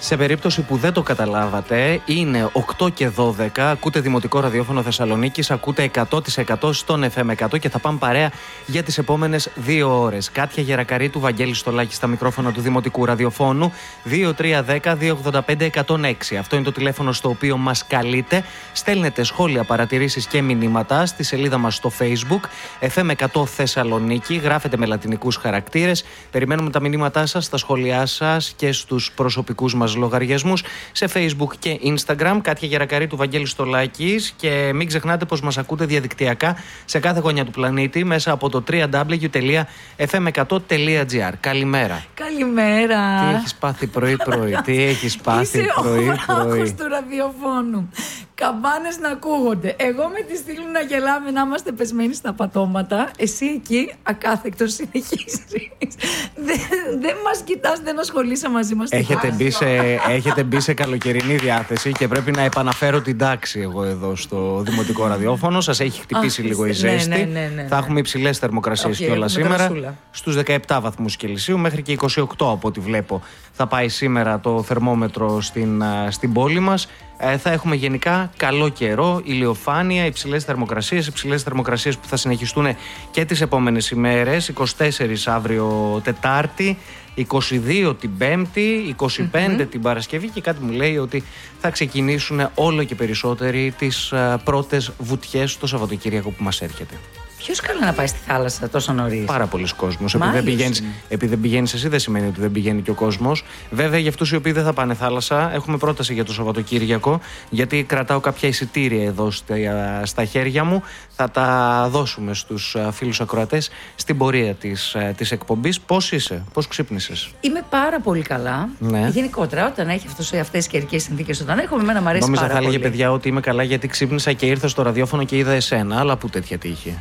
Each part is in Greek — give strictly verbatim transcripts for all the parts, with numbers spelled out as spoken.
Σε περίπτωση που δεν το καταλάβατε, είναι οκτώ και δώδεκα. Ακούτε Δημοτικό Ραδιόφωνο Θεσσαλονίκης, ακούτε εκατό τοις εκατό στον εφ εμ εκατό και θα πάμε παρέα για τις επόμενες δύο ώρες. Κάτια Γερακαρίτου, Βαγγέλης Στολάκη στα μικρόφωνα του Δημοτικού Ραδιοφώνου. δύο τρία ένα μηδέν δύο ογδόντα πέντε εκατόν έξι. Αυτό είναι το τηλέφωνο στο οποίο μας καλείτε. Στέλνετε σχόλια, παρατηρήσεις και μηνύματα στη σελίδα μας στο Facebook εφ εμ εκατό Θεσσαλονίκη. Γράφετε με λατινικούς χαρακτήρες. Περιμένουμε τα μηνύματά σας, τα σχόλιά σας και στους προσωπικούς μας λογαριασμούς σε Facebook και Instagram. Κάτια Γερακαρίτου, Βαγγέλης Στολάκης. Και μην ξεχνάτε πως μας ακούτε διαδικτυακά σε κάθε γωνιά του πλανήτη μέσα από το double-u double-u double-u τελεία εφ εμ εκατό τελεία τζι άρ. Καλημέρα. Καλημέρα. Τι έχεις πάθει πρωί-πρωί, τι έχεις πάθει Είσαι πρωί-πρωί. ο άγχος του ραδιοφώνου. Καμπάνες να ακούγονται. Εγώ με τη στήλου να γελάμε, να είμαστε πεσμένοι στα πατώματα. Εσύ εκεί ακάθεκτος συνεχίζεις. Δεν, δεν μας κοιτάς, δεν ασχολείσαι μαζί μας. Έχετε μπει, σε, έχετε μπει σε καλοκαιρινή διάθεση και πρέπει να επαναφέρω την τάξη εγώ εδώ στο Δημοτικό Ραδιόφωνο. Σας έχει χτυπήσει Αχ, λίγο η ναι, ζέστη. ναι, ναι, ναι. Θα έχουμε υψηλές θερμοκρασίες Okay, κιόλας σήμερα. δροσούλα. Στους δεκαεπτά βαθμούς Κελσίου μέχρι και είκοσι οκτώ από ό,τι βλέπω θα πάει σήμερα το θερμόμετρο στην, στην πόλη μας. Ε, θα έχουμε γενικά καλό καιρό, ηλιοφάνεια, υψηλές θερμοκρασίες, υψηλές θερμοκρασίες που θα συνεχιστούν και τις επόμενες ημέρες. είκοσι τέσσερις αύριο Τετάρτη, είκοσι δύο την Πέμπτη, είκοσι πέντε mm-hmm. την Παρασκευή και κάτι μου λέει ότι θα ξεκινήσουν όλο και περισσότεροι τις uh, πρώτες βουτιές το Σαββατοκύριακο που μας έρχεται. Ποιος καλά να πάει στη θάλασσα τόσο νωρίς? Πάρα πολλοί κόσμος. Επειδή δεν, πηγαίνεις, επειδή δεν πηγαίνεις εσύ, δεν σημαίνει ότι δεν πηγαίνει και ο κόσμος. Βέβαια, για αυτούς οι οποίοι δεν θα πάνε θάλασσα, έχουμε πρόταση για το Σαββατοκύριακο. Γιατί κρατάω κάποια εισιτήρια εδώ στα χέρια μου. Θα τα δώσουμε στους φίλους ακροατές στην πορεία της, της εκπομπής. Πώς είσαι, πώς ξύπνησες? Είμαι πάρα πολύ καλά. Ναι. Γενικότερα, όταν έχει αυτές τις καιρικές συνθήκες, όταν έχουμε, εμένα μου αρέσει. Νόμιζα πάρα θα έλεγε πολύ. παιδιά ότι είμαι καλά γιατί ξύπνησα και ήρθα στο ραδιόφωνο και είδα εσένα. Αλλά που τέτοια τύχη.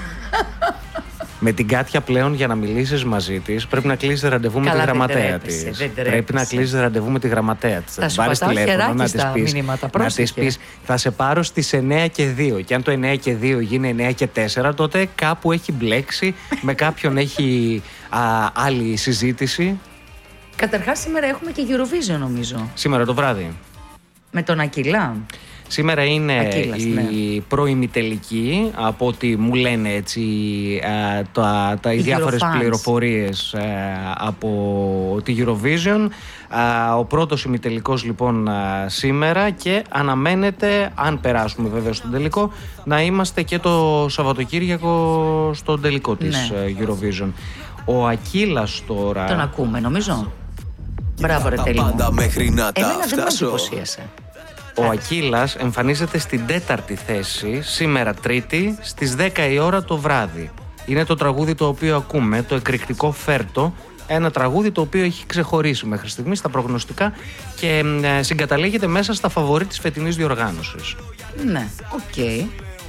Με την Κάτια πλέον για να μιλήσεις μαζί της πρέπει να κλείσεις ραντεβού με τη γραμματέα της. Πρέπει να κλείσεις ραντεβού με τη γραμματέα της. Θα σου πατάω χεράκι να στα πεις, μηνύματα. Να της πεις θα σε πάρω στις εννιά και δύο. Και αν το εννιά και δύο γίνει εννιά και τέσσερα, τότε κάπου έχει μπλέξει, με κάποιον έχει α, άλλη συζήτηση. Καταρχάς σήμερα έχουμε και Eurovision νομίζω. Σήμερα το βράδυ. Με τον Ακυλά. Σήμερα είναι Ακύλας, η ναι. προημιτελική, από ό,τι μου λένε έτσι, α, τα, τα, οι, οι διάφορες Eurofans. πληροφορίες α, από τη Eurovision. Α, ο πρώτος ημιτελικός λοιπόν α, σήμερα και αναμένεται, αν περάσουμε βέβαια στον τελικό, να είμαστε και το Σαββατοκύριακο στον τελικό της ναι. Eurovision. Ο Ακύλας τώρα... Τον ακούμε νομίζω. Μπράβο ρε τέλειο. Εμένα δεν με εντυπωσίασε. Ο Ακύλας εμφανίζεται στην τέταρτη θέση σήμερα Τρίτη στις δέκα η ώρα το βράδυ. Είναι το τραγούδι το οποίο ακούμε, το εκρηκτικό Φέρτο, ένα τραγούδι το οποίο έχει ξεχωρίσει μέχρι στιγμή στα προγνωστικά και ε, συγκαταλέγεται μέσα στα φαβορί της φετινής διοργάνωσης. Ναι, οκ. Okay.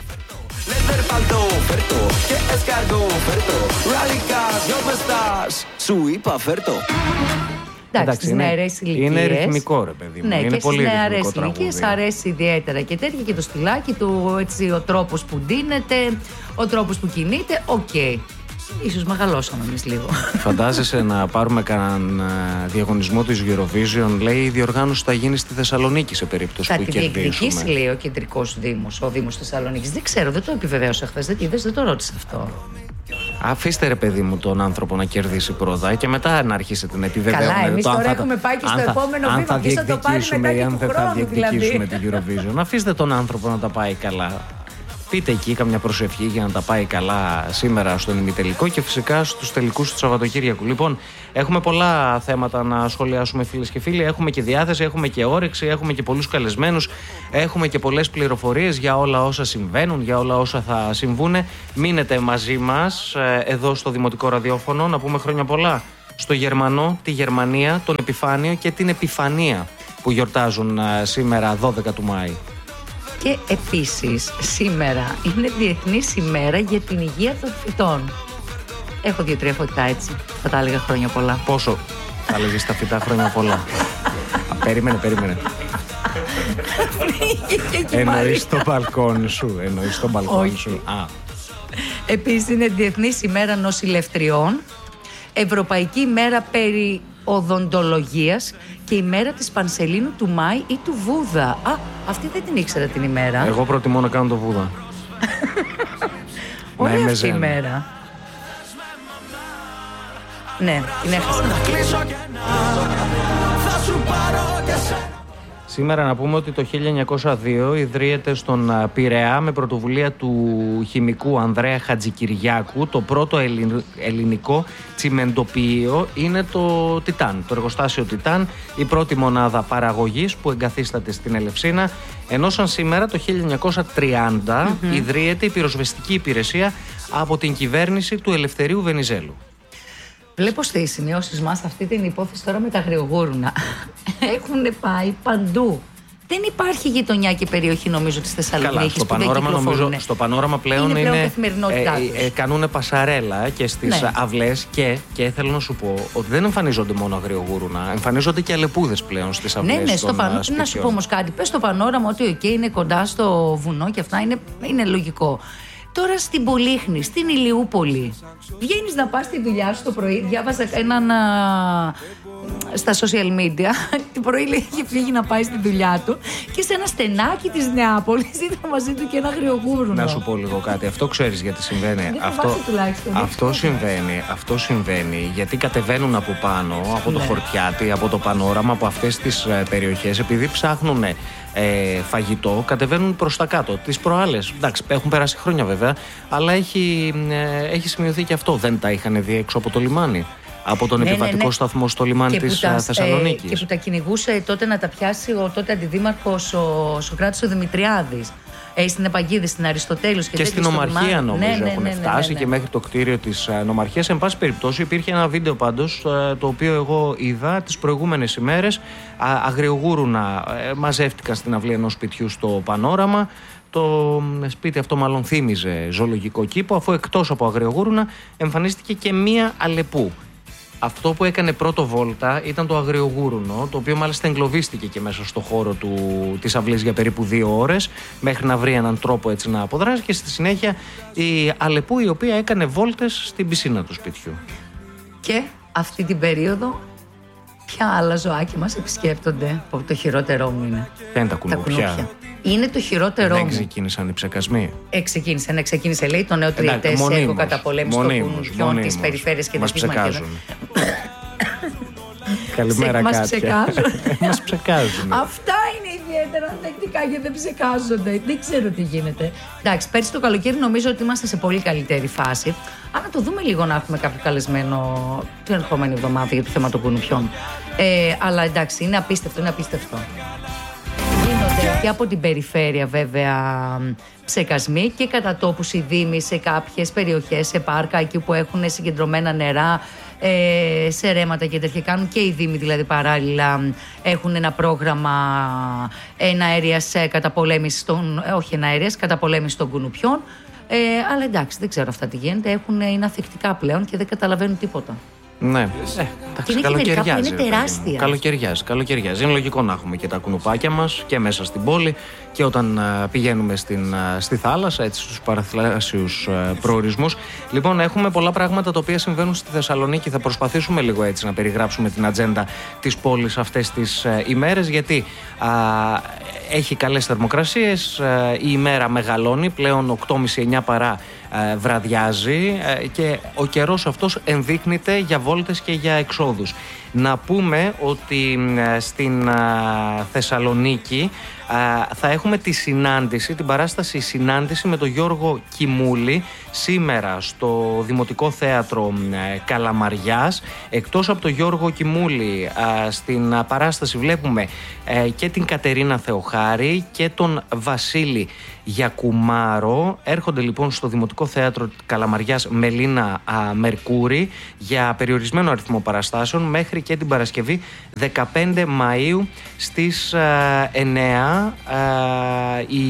Εντάξει, στις νεαρές ηλικίες. Είναι ρυθμικό ρε παιδί μου. Ναι, είναι και πολύ στις νεαρές ηλικίες αρέσει ιδιαίτερα και τέτοια και το στυλάκι του, έτσι, ο τρόπος που ντύνεται, ο τρόπος που κινείται, οκ. Okay. Ίσως μεγαλώσαμε εμείς λίγο. Φαντάζεσαι να πάρουμε κανέναν διαγωνισμό της Eurovision? Λέει η διοργάνωση θα γίνει στη Θεσσαλονίκη σε περίπτωση θα που κερδίσουμε. Θα τη διεκδικήσει, λέει, ο κεντρικός δήμος, ο Δήμος Θεσσαλονίκης. Δεν ξέρω, δεν το επιβεβαίωσα χθες, δεν, είδες, δεν το ρώτησα αυτό. Αφήστε ρε παιδί μου τον άνθρωπο να κερδίσει πρώτα και μετά να αρχίσετε να επιβεβαιώνετε. Καλά, εμείς τώρα θα, έχουμε πάει και στο θα, επόμενο αν βήμα. θα Ποιος θα το πάρει μετά και αν του δεν θα χρόνου διεκδικήσουμε δηλαδή. την Eurovision. Αφήστε τον άνθρωπο να τα πάει καλά. Πείτε εκεί καμιά προσευχή για να τα πάει καλά σήμερα στον ημιτελικό και φυσικά στους τελικούς του Σαββατοκύριακου. Λοιπόν, έχουμε πολλά θέματα να σχολιάσουμε φίλες και φίλοι. Έχουμε και διάθεση, έχουμε και όρεξη, έχουμε και πολλούς καλεσμένους, έχουμε και πολλές πληροφορίες για όλα όσα συμβαίνουν, για όλα όσα θα συμβούν. Μείνετε μαζί μας εδώ στο Δημοτικό Ραδιόφωνο να πούμε χρόνια πολλά στο Γερμανό, τη Γερμανία, τον Επιφάνιο και την Επιφανία που γιορτάζουν σήμερα δώδεκα του Μάη. Και επίσης σήμερα είναι Διεθνής ημέρα για την υγεία των φυτών. Έχω δύο-τρία φωτά έτσι, θα τα έλεγα χρόνια πολλά. Πόσο θα έλεγες τα φυτά χρόνια πολλά? Α, περίμενε, περίμενε. Εννοείς το μπαλκόνι σου, εννοείς το μπαλκόνι σου. Α. Επίσης είναι Διεθνής ημέρα νοσηλευτριών, Ευρωπαϊκή ημέρα περί Οδοντολογίας και η μέρα της Πανσελίνου του Μάη ή του Βούδα. Α, αυτή δεν την ήξερα την ημέρα. Εγώ προτιμώ να κάνω το Βούδα. Ωραία αυτή η μέρα. Ναι, την έχασα. Σήμερα να πούμε ότι το χίλια εννιακόσια δύο ιδρύεται στον Πειραιά με πρωτοβουλία του χημικού Ανδρέα Χατζικυριάκου το πρώτο ελληνικό τσιμεντοποιείο, είναι το Τιτάν, το εργοστάσιο Τιτάν, η πρώτη μονάδα παραγωγής που εγκαθίσταται στην Ελευσίνα, ενώ σαν σήμερα το χίλια εννιακόσια τριάντα mm-hmm. ιδρύεται η πυροσβεστική υπηρεσία από την κυβέρνηση του Ελευθερίου Βενιζέλου. Βλέπω στις σημειώσεις μας αυτή την υπόθεση τώρα με τα αγριογούρουνα. Έχουν πάει παντού. Δεν υπάρχει γειτονιά και περιοχή, νομίζω, της Θεσσαλονίκης στο που δεν πανόραμα, νομίζω, στο πανόραμα πλέον είναι, πλέον είναι καθημερινότητά τους. Ε, ε, κάνουν πασαρέλα και στις ναι. αυλές και, και θέλω να σου πω ότι δεν εμφανίζονται μόνο αγριογούρουνα, εμφανίζονται και αλεπούδες πλέον στις αυλές. Ναι, ναι, στο πανό... να σου πω όμως κάτι. Πες στο πανόραμα ότι okay, είναι κοντά στο βουνό και αυτά είναι, είναι λογικό. Τώρα στην Πολύχνη, στην Ηλιούπολη, βγαίνεις να πας στη δουλειά σου το πρωί. Διάβαζα έναν α, στα social media. Το πρωί είχε φύγει να πάει στη δουλειά του και σε ένα στενάκι της Νεάπολης ήταν μαζί του και ένα αγριογούρουνο. Να σου πω λίγο κάτι. Αυτό ξέρεις γιατί συμβαίνει. Δεν αυτό, τουλάχιστον, αυτό, συμβαίνει, αυτό συμβαίνει γιατί κατεβαίνουν από πάνω, από το ναι. Χορτιάτι, από το πανόραμα, από αυτές τις ε, περιοχές, επειδή ψάχνουν Ε, φαγητό, κατεβαίνουν προς τα κάτω. Τις προάλλες, εντάξει, έχουν περάσει χρόνια βέβαια, αλλά έχει, ε, έχει σημειωθεί και αυτό. Δεν τα είχαν δει έξω από το λιμάνι, από τον ναι, επιβατικό ναι, ναι. σταθμό στο λιμάνι και της τα, Θεσσαλονίκης. Ε, και που τα κυνηγούσε τότε να τα πιάσει ο τότε αντιδήμαρχος ο Σωκράτης ο Δημητριάδης. Ε, στην Επαγγίδη, στην Αριστοτέλους και, και στην Νομαρχία νομίζω ναι, ναι, έχουν ναι, ναι, φτάσει ναι, ναι, ναι. και μέχρι το κτίριο της uh, Νομαρχίας. Εν πάση περιπτώσει υπήρχε ένα βίντεο πάντως uh, το οποίο εγώ είδα τις προηγούμενες ημέρες. Uh, αγριογούρουνα uh, μαζεύτηκαν στην αυλή ενός σπιτιού στο πανόραμα. Το σπίτι αυτό μάλλον θύμιζε ζωολογικό κήπο, αφού εκτός από αγριογούρουνα εμφανίστηκε και μία αλεπού. Αυτό που έκανε πρώτο βόλτα ήταν το αγριογούρουνο, το οποίο μάλιστα εγκλωβίστηκε και μέσα στο χώρο του, της αυλής για περίπου δύο ώρες, μέχρι να βρει έναν τρόπο έτσι να αποδράσει, και στη συνέχεια η αλεπού, η οποία έκανε βόλτες στην πισίνα του σπιτιού. Και αυτή την περίοδο ποια άλλα ζωάκια μας επισκέπτονται? Το χειρότερό μου είναι ποια είναι τα κουνούπια? Είναι το χειρότερό μου. Δεν ξεκίνησαν οι ψεκασμοί. Ε, ξεκίνησε, ναι, ξεκίνησε, λέει, το νέο τριετές έργο καταπολέμηση των κουνουπιών της περιφέρειας και της ψεκάζουν. Καλημέρα, μας Κάτια. Ψεκάζουν. Μας ψεκάζουν. Αυτά είναι ιδιαίτερα ανθεκτικά και δεν ψεκάζονται. Δεν ξέρω τι γίνεται. Εντάξει, πέρσι το καλοκαίρι νομίζω ότι είμαστε σε πολύ καλύτερη φάση. Αν να το δούμε λίγο, να έχουμε κάποιο καλεσμένο την ερχόμενη εβδομάδα για το θέμα των κουνουπιών. Ε, αλλά εντάξει, είναι απίστευτο, είναι απίστευτο. Γίνονται και από την περιφέρεια βέβαια ψεκασμοί και κατά τόπους οι δήμοι σε κάποιες περιοχές, σε πάρκα, εκεί που έχουν συγκεντρωμένα νερά, ε, σε ρέματα και τέτοια. Κάνουν και οι δήμοι δηλαδή παράλληλα, έχουν ένα πρόγραμμα εναέριας καταπολέμησης των, ε, όχι εναέριας, καταπολέμησης των κουνουπιών. Ε, αλλά εντάξει, δεν ξέρω αυτά τι γίνεται. Έχουν, είναι αθεκτικά πλέον και δεν καταλαβαίνουν τίποτα. Ναι, ε, εντάξει, καλοκαιριάζει. Είναι τεράστια. Καλοκαιριάζει, καλοκαιριάζει. Είναι λογικό να έχουμε και τα κουνουπάκια μας και μέσα στην πόλη και όταν α, πηγαίνουμε στην, α, στη θάλασσα, έτσι, στους παραθαλάσσιους προορισμούς. Λοιπόν, έχουμε πολλά πράγματα τα οποία συμβαίνουν στη Θεσσαλονίκη. Θα προσπαθήσουμε λίγο έτσι να περιγράψουμε την ατζέντα της πόλης αυτές τις α, ημέρες, γιατί α, έχει καλές θερμοκρασίες, α, η ημέρα μεγαλώνει, πλέον οκτώ και μισή εννιά παρά α, βραδιάζει α, και ο καιρός αυτός ενδείκνυται για βόλτες και για εξόδους. Να πούμε ότι α, στην α, Θεσσαλονίκη α, θα έχουμε τη συνάντηση, την παράσταση συνάντηση με τον Γιώργο Κιμούλη σήμερα στο Δημοτικό Θέατρο α, Καλαμαριάς. Εκτός από τον Γιώργο Κιμούλη α, στην α, παράσταση βλέπουμε α, και την Κατερίνα Θεοχάρη και τον Βασίλη Γιακουμάρο. Έρχονται λοιπόν στο Δημοτικό Θέατρο Καλαμαριάς Μελίνα α, Μερκούρη για περιορισμένο αριθμό παραστάσεων μέχρι και την Παρασκευή δεκαπέντε Μαΐου στις α, εννέα. Α, η,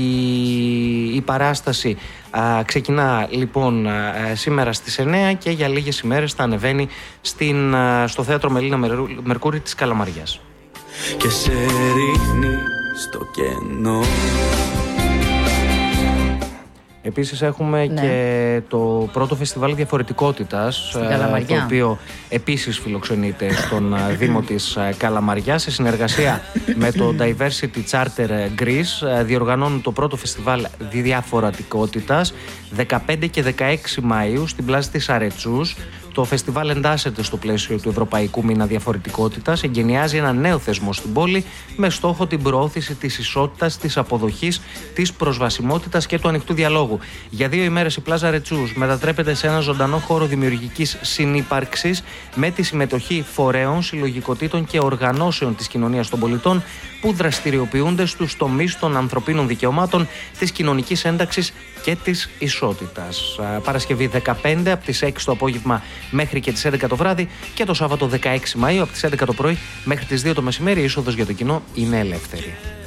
η παράσταση α, ξεκινά λοιπόν α, σήμερα στις εννέα και για λίγες ημέρες θα ανεβαίνει στην, α, στο Θέατρο Μελίνα Μερκούρη της Καλαμαριάς. Και σε ρίχνει στο κενό. Επίσης έχουμε Ναι. και το πρώτο φεστιβάλ διαφορετικότητας, Στην ε, Καλαμαριά. το οποίο επίσης φιλοξενείται στον ε, Δήμο της ε, Καλαμαριάς σε συνεργασία με το Diversity Charter Greece. Ε, διοργανώνουν το πρώτο φεστιβάλ διαφορετικότητας δεκαπέντε και δεκαέξι Μαΐου στην πλάζα της Αρετσούς. Το φεστιβάλ εντάσσεται στο πλαίσιο του Ευρωπαϊκού Μήνα Διαφορετικότητας, εγκαινιάζει ένα νέο θεσμό στην πόλη με στόχο την προώθηση της ισότητας, της αποδοχής, της προσβασιμότητας και του ανοιχτού διαλόγου. Για δύο ημέρες η πλάζα Ρετσούς μετατρέπεται σε ένα ζωντανό χώρο δημιουργικής συνύπαρξης με τη συμμετοχή φορέων, συλλογικοτήτων και οργανώσεων της κοινωνίας των πολιτών που δραστηριοποιούνται στους τομείς των ανθρωπίνων δικαιωμάτων, της κοινωνικής ένταξης και της ισότητας. Παρασκευή δεκαπέντε από τις έξι το απόγευμα μέχρι και τις έντεκα το βράδυ και το Σάββατο δεκαέξι Μαΐου από τις έντεκα το πρωί μέχρι τις δύο το μεσημέρι. Η είσοδος για το κοινό είναι ελεύθερη.